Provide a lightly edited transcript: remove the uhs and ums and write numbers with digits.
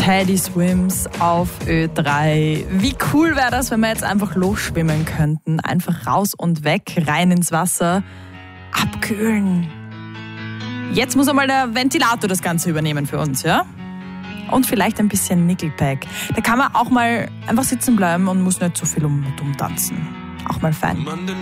Teddy Swims auf Ö3. Wie cool wäre das, wenn wir jetzt einfach losschwimmen könnten? Einfach raus und weg, rein ins Wasser, abkühlen. Jetzt muss einmal der Ventilator das Ganze übernehmen für uns, ja? Und vielleicht ein bisschen Nickelback. Da kann man auch mal einfach sitzen bleiben und muss nicht so viel um tanzen. Auch mal fein.